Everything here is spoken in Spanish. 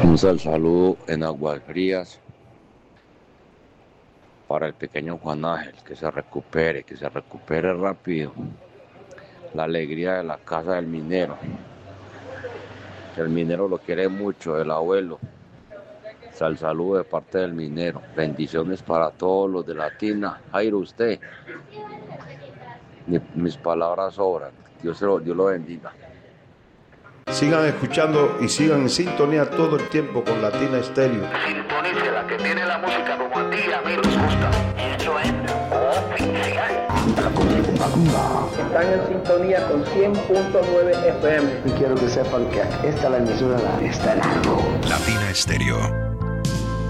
Un saludo en Aguas Frías para el pequeño Juan Ángel, que se recupere rápido. La alegría de la casa del minero. El minero lo quiere mucho, el abuelo. Saludo de parte del minero. Bendiciones para todos los de Latina. Jairo, usted. Mis palabras sobran. Dios lo bendiga. Sigan escuchando y sigan en sintonía todo el tiempo con Latina Estéreo. Sintonice la que tiene la música como a ti y a mí nos gusta. Eso es oficial. Están en sintonía con 100.9 FM. Y quiero que sepan que esta es la emisora de Estelar. Latina Estéreo.